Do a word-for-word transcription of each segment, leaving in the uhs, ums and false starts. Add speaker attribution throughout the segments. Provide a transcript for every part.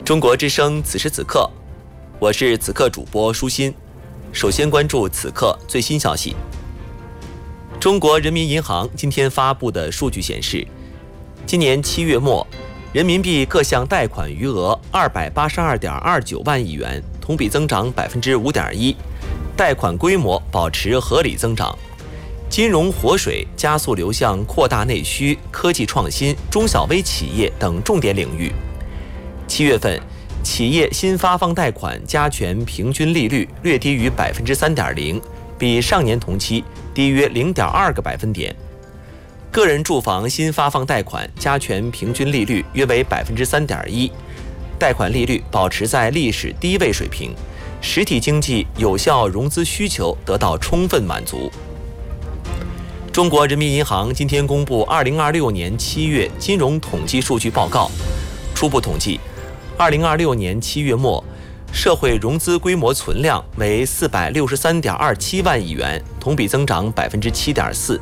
Speaker 1: 中国之声此时此刻，我是此刻主播舒心。首先关注此刻最新消息。中国人民银行今天发布的数据显示，今年七月末，人民币各项贷款余额二百八十二点二九万亿元，同比增长百分之五点一，贷款规模保持合理增长。金融活水加速流向扩大内需、科技创新、中小微企业等重点领域。七月份，企业新发放贷款加权平均利率略低于百分之三点零，比上年同期低约零点二个百分点。个人住房新发放贷款加权平均利率约为百分之三点一，贷款利率保持在历史低位水平，实体经济有效融资需求得到充分满足。中国人民银行今天公布二零二六年七月金融统计数据报告，初步统计，二零二六年七月末，社会融资规模存量为四百六十三点二七万亿元，同比增长百分之七点四。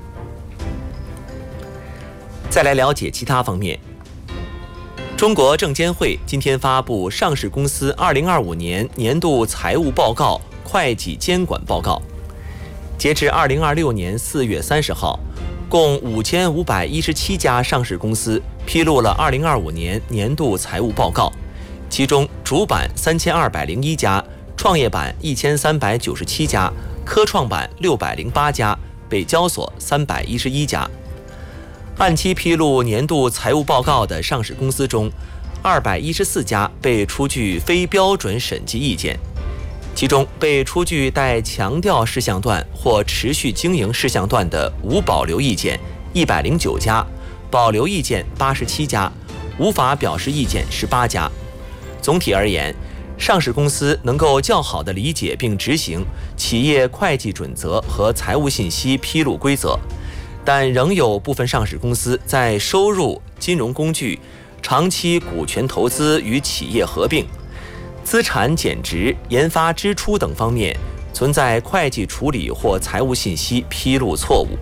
Speaker 1: 再来了解其他方面。中国证监会今天发布上市公司二零二五年年度财务报告、会计监管报告。截至二零二六年四月三十号，共五千五百一十七家上市公司披露了二零二五年年度财务报告，其中主板三千二百零一家，创业板一千三百九十七家，科创板六百零八家，北交所三百一十一家。按期披露年度财务报告的上市公司中，二百一十四家被出具非标准审计意见，其中被出具待强调事项段或持续经营事项段的无保留意见一百零九家，保留意见八十七家，无法表示意见十八家。总体而言，上市公司能够较好地理解并执行企业会计准则和财务信息披露规则，但仍有部分上市公司在收入、金融工具、长期股权投资与企业合并、资产减值、研发支出等方面存在会计处理或财务信息披露错误。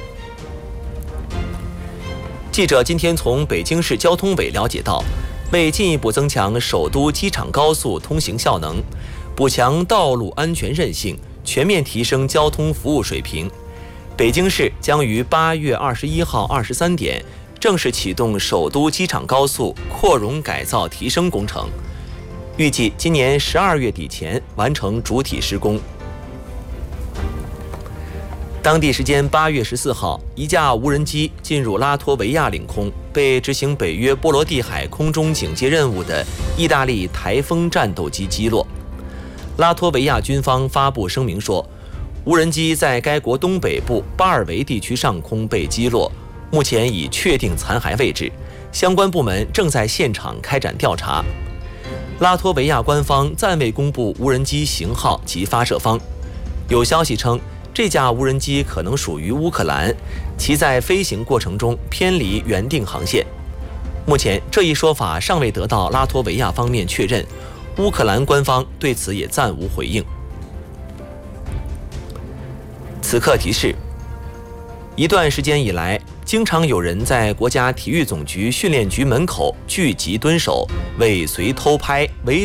Speaker 1: 记者今天从北京市交通委了解到，为进一步增强首都机场高速通行效能，补强道路安全韧性，全面提升交通服务水平，北京市将于八月二十一号二十三点正式启动首都机场高速扩容改造提升工程，预计今年十二月底前完成主体施工。当地时间八月十四号，一架无人机进入拉脱维亚领空，被执行北约波罗的海空中警戒任务的意大利台风战斗机击落。拉脱维亚军方发布声明说，无人机在该国东北部巴尔维地区上空被击落，目前已确定残骸位置，相关部门正在现场开展调查。拉脱维亚官方暂未公布无人机型号及发射方，有消息称这架无人机可能属于乌克兰，其在飞行过程中偏离原定航线。目前这一说法尚未得到拉脱维亚方面确认，乌克兰官方对此也暂无回应。此刻提示：一段时间以来，经常有人在国家体育总局训练局门口聚集蹲守，尾随偷拍，违